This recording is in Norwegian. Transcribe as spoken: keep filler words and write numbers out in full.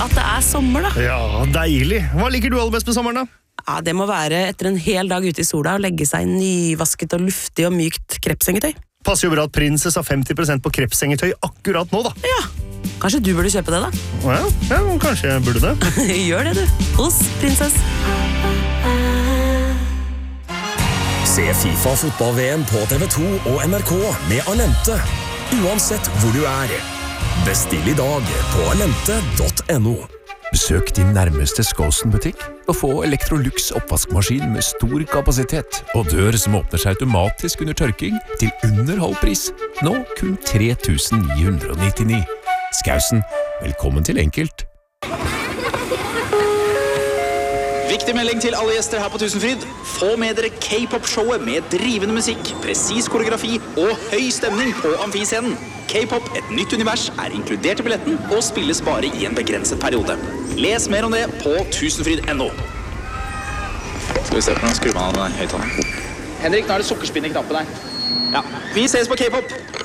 at det er sommer da. Ja, deilig. Hva liker du aller best med sommeren da? Ja, det må være etter en hel dag ute i sola og legge seg i nyvasket og luftig og mykt krepsengetøy. Passer jo bra at Princess har femti prosent på krepsengetøy akkurat nå da. Ja, kanskje du burde kjøpe det da? Ja, ja kanskje jeg burde det. Gjør det du, hos Princess. Se FIFA fotball-V M på T V to og N R K med Alente, uansett hvor du er. Bestill i dag på alente punktum no. Besøk din nærmeste Skåsen-butikk og få Electrolux oppvaskmaskin med stor kapasitet og dør som åpner seg automatisk under tørking til under halv pris. Nå kun tre tusen ni hundre nittini. Skausen, velkommen til enkelt. Viktig melding til alle gjester her på Tusenfryd. Få med dere K-pop-showet med drivende musikk, presis koreografi og høy stemning på amfiscenen. K-pop, et nytt univers, er inkludert i billetten og spilles bare i en begrenset periode. Les mer om det på tusenfryd punktum no. Skal vi se på den, skru man av den høyttaleren. Henrik, nå er det sukkerspinn i knappen her. Ja, vi ses på K-pop!